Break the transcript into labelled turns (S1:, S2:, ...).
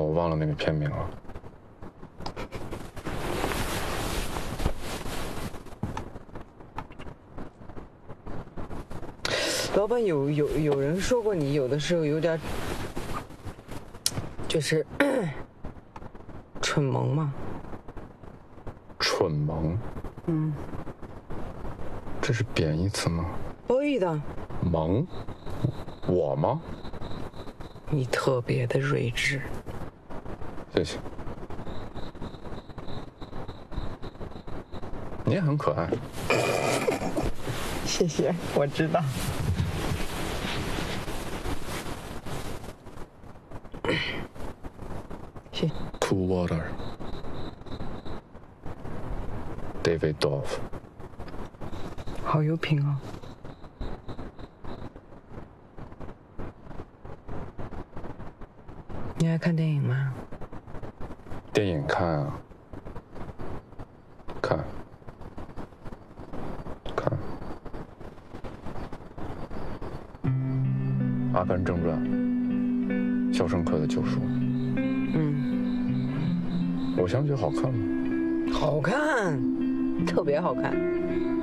S1: 我忘了那个片名了。
S2: 老板有人说过你有的时候有点就是蠢萌嘛。
S1: 蠢萌？这是贬义词吗？
S2: 对的。
S1: 萌？我吗？
S2: 你特别的睿智。
S1: 谢谢。你也很可爱。
S2: 谢谢，我知道。谢。
S1: Cool Water。David Dove。
S2: 好有品哦。你爱看电影吗？
S1: 电影看啊，看。《阿甘正传》《肖申克的救赎》。
S2: 嗯，
S1: 偶像剧好看吗？
S2: 好看，特别好看。